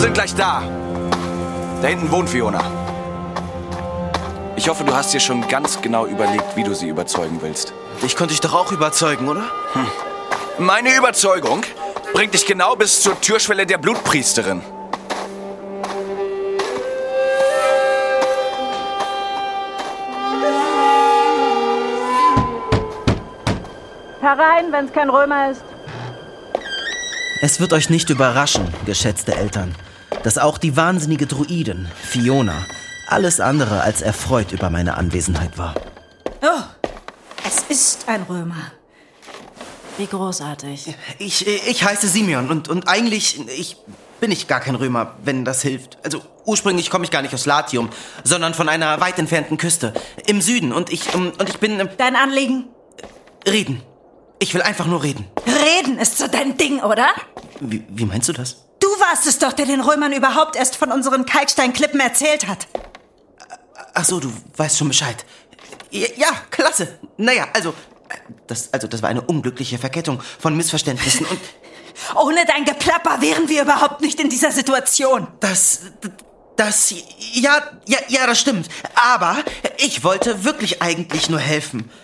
sind gleich da. Da hinten wohnt Fiona. Ich hoffe, du hast dir schon ganz genau überlegt, wie du sie überzeugen willst. Ich konnte dich doch auch überzeugen, oder? Meine Überzeugung bringt dich genau bis zur Türschwelle der Blutpriesterin. Herein, wenn es kein Römer ist. Es wird euch nicht überraschen, geschätzte Eltern, dass auch die wahnsinnige Druidin, Fiona, alles andere als erfreut über meine Anwesenheit war. Oh, es ist ein Römer. Wie großartig. Ich heiße Simeon und eigentlich bin ich gar kein Römer, wenn das hilft. Also ursprünglich komme ich gar nicht aus Latium, sondern von einer weit entfernten Küste im Süden und ich bin... Dein Anliegen? Reden. Ich will einfach nur reden. Reden ist so dein Ding, oder? Wie meinst du das? Du warst es doch, der den Römern überhaupt erst von unseren Kalksteinklippen erzählt hat. Ach so, du weißt schon Bescheid. Ja, klasse. Naja, das war eine unglückliche Verkettung von Missverständnissen und... Ohne dein Geplapper wären wir überhaupt nicht in dieser Situation. Ja, das stimmt. Aber ich wollte wirklich eigentlich nur helfen.